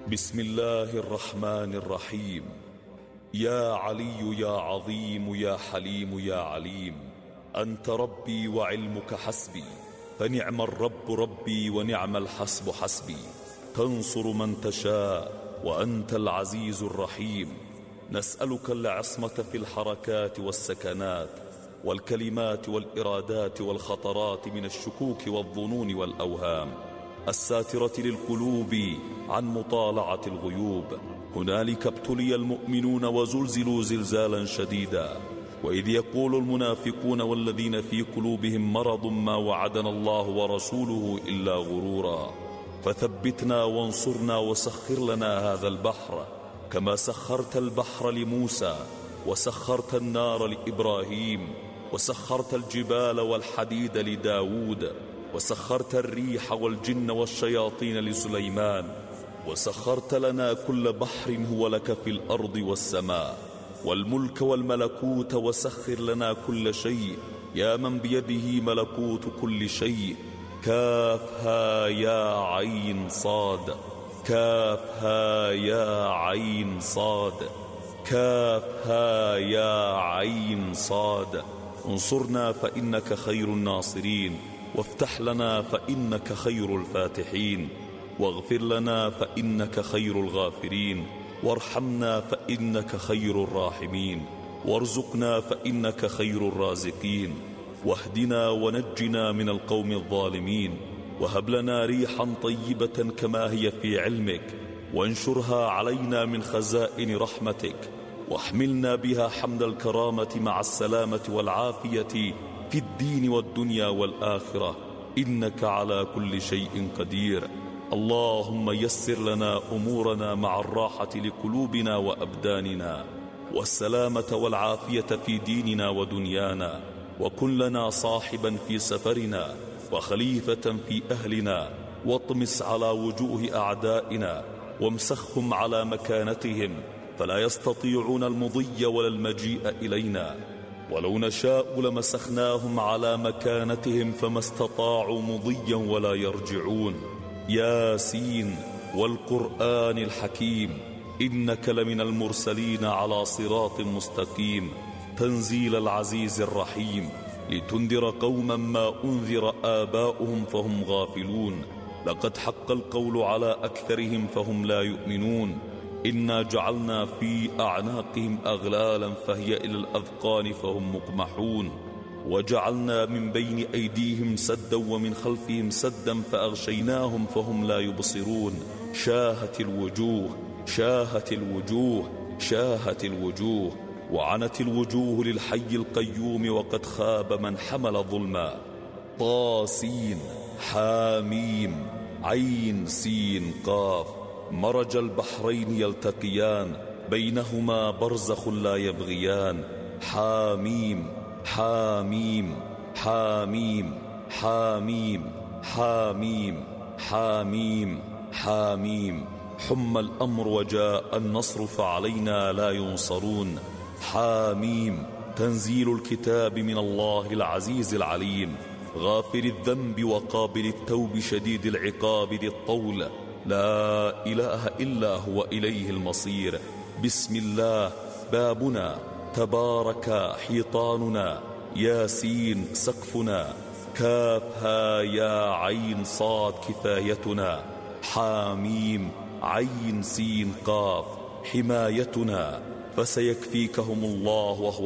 بسم الله الرحمن الرحيم. يا علي يا عظيم يا حليم يا عليم، أنت ربي وعلمك حسبي، فنعم الرب ربي ونعم الحسب حسبي. تنصر من تشاء وأنت العزيز الرحيم. نسألك العصمة في الحركات والسكنات والكلمات والإرادات والخطرات من الشكوك والظنون والأوهام، الساترة للقلوب عن مطالعة الغيوب. هنالك ابتلي المؤمنون وزلزلوا زلزالا شديدا، وإذ يقول المنافقون والذين في قلوبهم مرض ما وعدنا الله ورسوله إلا غرورا. فثبتنا وانصرنا وسخر لنا هذا البحر كما سخرت البحر لموسى، وسخرت النار لإبراهيم، وسخرت الجبال والحديد لداود، وسخرت الريح والجن والشياطين لسليمان، وسخرت لنا كل بحر هو لك في الأرض والسماء، والملك والملكوت، وسخر لنا كل شيء يا من بيده ملكوت كل شيء. كافها يا عين صاد، كافها يا عين صاد، كافها يا عين صاد. انصرنا فإنك خير الناصرين، وافتح لنا فإنك خير الفاتحين، واغفر لنا فإنك خير الغافرين، وارحمنا فإنك خير الراحمين، وارزقنا فإنك خير الرازقين، واهدنا ونجنا من القوم الظالمين، وهب لنا ريحا طيبة كما هي في علمك، وانشرها علينا من خزائن رحمتك، واحملنا بها حمد الكرامة مع السلامة والعافية في الدين والدنيا والآخرة، إنك على كل شيء قدير. اللهم يسر لنا أمورنا مع الراحة لقلوبنا وأبداننا، والسلامة والعافية في ديننا ودنيانا، وكن لنا صاحبا في سفرنا وخليفة في أهلنا، واطمس على وجوه أعدائنا وامسخهم على مكانتهم فلا يستطيعون المضي ولا المجيء إلينا، ولو نشاء لمسخناهم على مكانتهم فما استطاعوا مضيا ولا يرجعون. ياسين والقرآن الحكيم، إنك لمن المرسلين على صراط مستقيم، تنزيل العزيز الرحيم، لتنذر قوما ما أنذر آباؤهم فهم غافلون. لقد حق القول على أكثرهم فهم لا يؤمنون. إنا جعلنا في أعناقهم أغلالا فهي إلى الأذقان فهم مقمحون، وجعلنا من بين أيديهم سدا ومن خلفهم سدا فأغشيناهم فهم لا يبصرون. شاهت الوجوه، شاهت الوجوه، شاهت الوجوه، وعنت الوجوه للحي القيوم، وقد خاب من حمل ظلما. طاسين حاميم عين سين قاف، مرج البحرين يلتقيان، بينهما برزخ لا يبغيان. حاميم حاميم حاميم حاميم حاميم حاميم حاميم. حم الأمر وجاء النصر فعلينا لا ينصرون. حاميم تنزيل الكتاب من الله العزيز العليم، غافر الذنب وقابل التوب شديد العقاب ذي الطول، لا إله إلا هو إليه المصير. بسم الله بابنا، تبارك حيطاننا، ياسين سقفنا، كافها يا عين صاد كفايتنا، حاميم عين سين قاف حمايتنا. فسيكفيكهم الله وهو